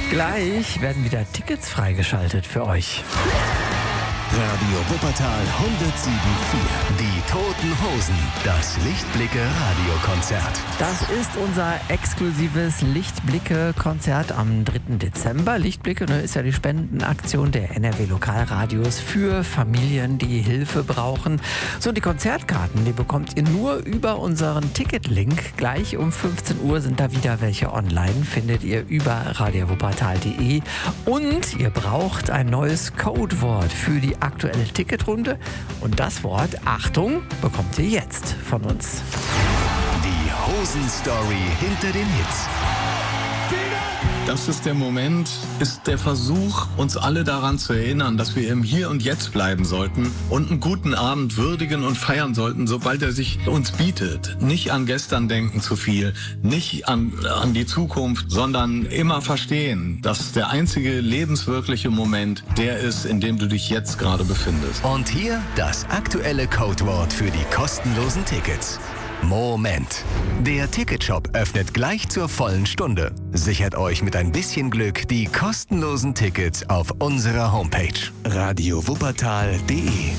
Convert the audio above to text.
Gleich werden wieder Tickets freigeschaltet für euch. Radio Wuppertal 107.4. Die Toten Hosen. Das Lichtblicke-Radiokonzert. Das ist unser exklusives Lichtblicke-Konzert am 3. Dezember. Lichtblicke ist ja die Spendenaktion der NRW-Lokalradios für Familien, die Hilfe brauchen. So, und die Konzertkarten, die bekommt ihr nur über unseren Ticketlink. Gleich um 15 Uhr sind da wieder welche online. Findet ihr über radiowuppertal.de. Und ihr braucht ein neues Codewort für die aktuelle Ticketrunde. Und das Wort, Achtung, bekommt ihr jetzt von uns. Die Hosen-Story hinter den Hits. Das ist der Moment, ist der Versuch, uns alle daran zu erinnern, dass wir im Hier und Jetzt bleiben sollten und einen guten Abend würdigen und feiern sollten, sobald er sich uns bietet. Nicht an gestern denken zu viel, nicht an die Zukunft, sondern immer verstehen, dass der einzige lebenswirkliche Moment der ist, in dem du dich jetzt gerade befindest. Und hier das aktuelle Codewort für die kostenlosen Tickets. Moment. Der Ticketshop öffnet gleich zur vollen Stunde. Sichert euch mit ein bisschen Glück die kostenlosen Tickets auf unserer Homepage radiowuppertal.de.